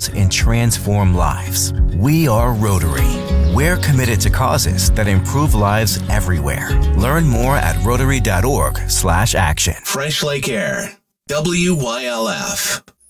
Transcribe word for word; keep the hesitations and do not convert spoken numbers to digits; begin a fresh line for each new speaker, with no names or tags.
problems and transform lives. We are Rotary. We're committed to causes that improve lives everywhere. Learn more at rotary dot org slash action.
Fresh Lake Air, W Y L F.